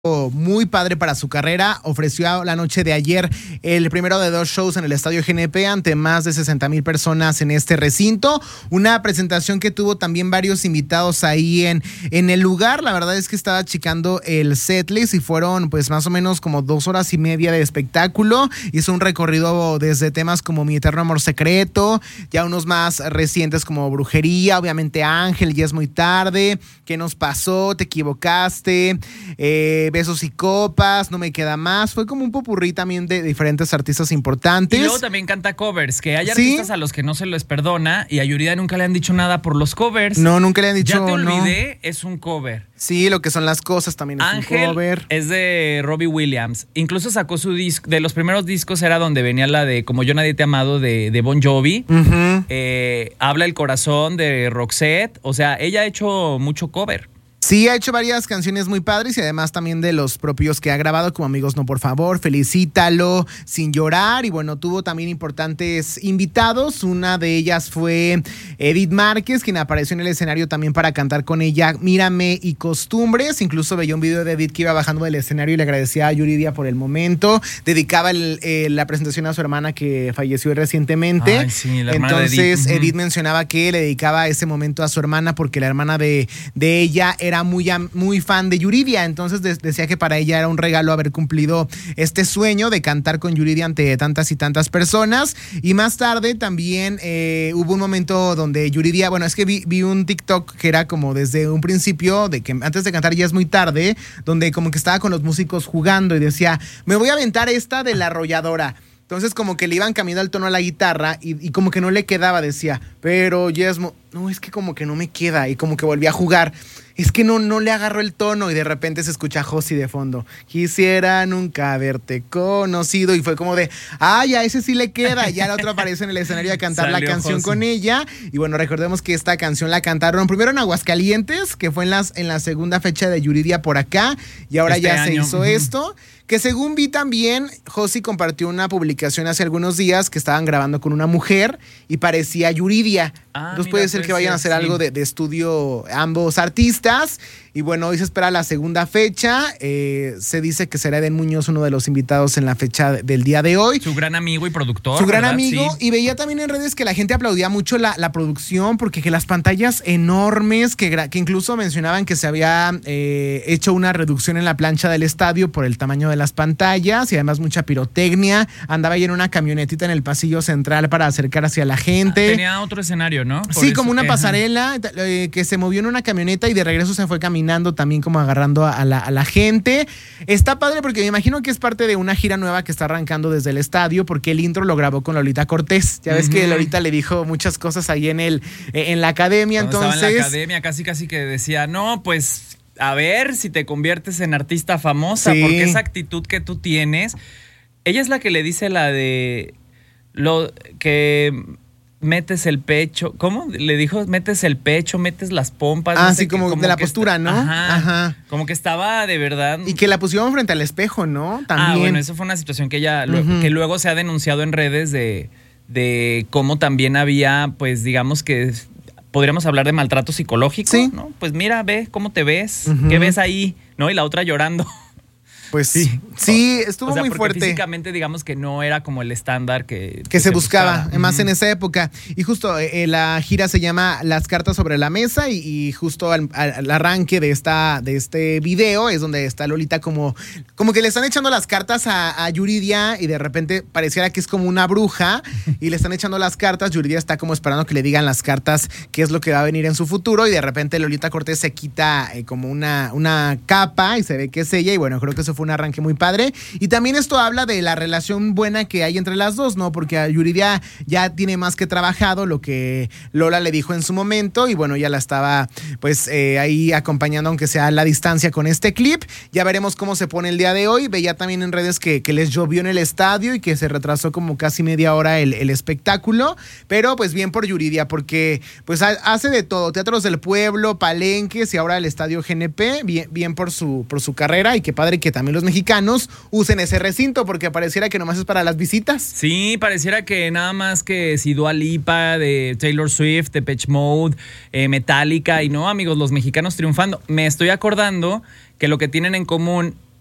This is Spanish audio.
muy padre para su carrera. Ofreció la noche de ayer el primero de 2 shows en el Estadio GNP ante más de 60,000 personas en este recinto. Una presentación que tuvo también varios invitados ahí en el lugar. La verdad es que estaba checando el setlist y fueron pues más o menos como 2 horas y media de espectáculo. Hizo un recorrido desde temas como Mi Eterno Amor Secreto, ya unos más recientes como Brujería, obviamente Ángel, Ya es muy tarde, ¿Qué nos pasó? Te equivocaste, Besos y Copas, No me queda más. Fue como un popurrí también de diferentes artistas importantes. Y luego también canta covers, que hay artistas a los que no se les perdona, y a Yuridia nunca le han dicho nada por los covers. No, nunca le han dicho. Ya te olvidé, no. Es un cover. Sí, Lo que son las cosas también es Ángel, un cover. Es de Robbie Williams. Incluso sacó su disco, de los primeros discos era donde venía la de Como yo nadie te ha amado de Bon Jovi. Uh-huh. Habla el corazón de Roxette. O sea, ella ha hecho mucho cover. Sí, ha hecho varias canciones muy padres y además también de los propios que ha grabado, como Amigos No Por Favor, Felicítalo, Sin Llorar, y bueno, tuvo también importantes invitados. Una de ellas fue Edith Márquez, quien apareció en el escenario también para cantar con ella Mírame y Costumbres. Incluso veía un video de Edith que iba bajando del escenario y le agradecía a Yuridia por el momento. Dedicaba la presentación a su hermana que falleció recientemente. Ay, sí, la hermana Entonces de Edith mencionaba que le dedicaba ese momento a su hermana porque la hermana de ella era muy fan de Yuridia. Entonces decía que para ella era un regalo haber cumplido este sueño de cantar con Yuridia ante tantas y tantas personas. Y más tarde también hubo un momento donde Yuridia, bueno, es que vi un TikTok que era como desde un principio, de que antes de cantar Ya es muy tarde, donde como que estaba con los músicos jugando y decía, me voy a aventar esta de La Arrolladora. Entonces como que le iban cambiando el tono a la guitarra y como que no le quedaba, decía, pero no, es que como que no me queda, y como que volvía a jugar. Es que no le agarró el tono y de repente se escucha a Josi de fondo. Quisiera nunca haberte conocido, y fue como de, ya ese sí le queda. Y ya el otro aparece en el escenario a cantar la canción Josi con ella. Y bueno, recordemos que esta canción la cantaron primero en Aguascalientes, que fue en la segunda fecha de Yuridia por acá, y ahora ya se hizo esto. Que según vi también, Josi compartió una publicación hace algunos días que estaban grabando con una mujer y parecía Yuridia. Entonces puede ser que vayan a hacer algo de estudio ambos artistas. Y bueno, hoy se espera la segunda fecha. Se dice que será Eden Muñoz uno de los invitados en la fecha del día de hoy. Su gran amigo y productor. Su gran ¿verdad? amigo. Sí. Y veía también en redes que la gente aplaudía mucho la producción, porque que las pantallas enormes, que incluso mencionaban que se había hecho una reducción en la plancha del estadio por el tamaño de las pantallas, y además mucha pirotecnia. Andaba ahí en una camionetita en el pasillo central para acercar hacia la gente. Tenía otro escenario, ¿no? Sí, como una pasarela que se movió en una camioneta y de regreso se fue caminando también como agarrando a la gente. Está padre porque me imagino que es parte de una gira nueva que está arrancando desde el estadio, porque el intro lo grabó con Lolita Cortés. Ya ves que Lolita le dijo muchas cosas ahí en la academia. Cuando entonces estaba en la academia casi que decía, no, pues a ver si te conviertes en artista famosa, sí, porque esa actitud que tú tienes. Ella es la que le dice la de lo que metes el pecho. ¿Cómo? Le dijo, metes el pecho, metes las pompas. No sé, como de la postura, ¿no? Ajá. Como que estaba de verdad. Y que la pusieron frente al espejo, ¿no? También. Bueno, eso fue una situación que ella, que luego se ha denunciado en redes de cómo también había, pues digamos que podríamos hablar de maltrato psicológico, sí, ¿no? Pues mira, ve cómo te ves, qué ves ahí, ¿no? Y la otra llorando. Pues sí, estuvo muy fuerte. Físicamente, digamos que no era como el estándar que se buscaba, más en esa época. Y justo la gira se llama Las Cartas sobre la Mesa, y justo al arranque de este video es donde está Lolita como que le están echando las cartas a Yuridia, y de repente pareciera que es como una bruja y le están echando las cartas. Yuridia está como esperando que le digan las cartas qué es lo que va a venir en su futuro, y de repente Lolita Cortés se quita como una capa y se ve que es ella, y bueno, creo que eso fue un arranque muy padre. Y también esto habla de la relación buena que hay entre las dos, ¿no? Porque a Yuridia ya tiene más que trabajado lo que Lola le dijo en su momento, y bueno, ya la estaba pues ahí acompañando, aunque sea a la distancia, con este clip. Ya veremos cómo se pone el día de hoy. Veía también en redes que les llovió en el estadio y que se retrasó como casi media hora el espectáculo, pero pues bien por Yuridia, porque pues hace de todo, teatros del pueblo, palenques y ahora el estadio GNP. Bien por su carrera, y qué padre que también los mexicanos usen ese recinto, porque pareciera que nomás es para las visitas. Sí, pareciera que nada más que si Dua Lipa, de Taylor Swift, de Depeche Mode, Metallica, y no, amigos, los mexicanos triunfando. Me estoy acordando que lo que tienen en común